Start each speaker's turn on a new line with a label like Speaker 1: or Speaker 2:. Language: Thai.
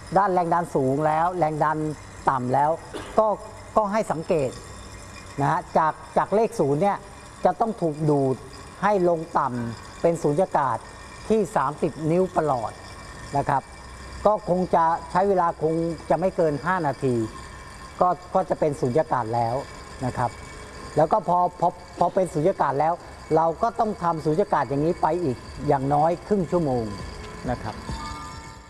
Speaker 1: ด้านแรงดันสูงแล้วแรงดันต่ำแล้วก็ก็ให้สังเกตนะฮะจากเลขศูนย์เนี่ยจะต้องถูกดูดให้ลงต่ำเป็นสูญญากาศที่ 30 นิ้วประหลอดนะครับก็คงจะใช้เวลาคงจะไม่เกิน 5 นาทีก็จะเป็นสูญญากาศแล้วนะครับแล้วก็พอเป็นสูญญากาศแล้วเราก็ต้องทำสูญญากาศอย่างนี้ไปอีกอย่างน้อยครึ่งชั่วโมงนะครับ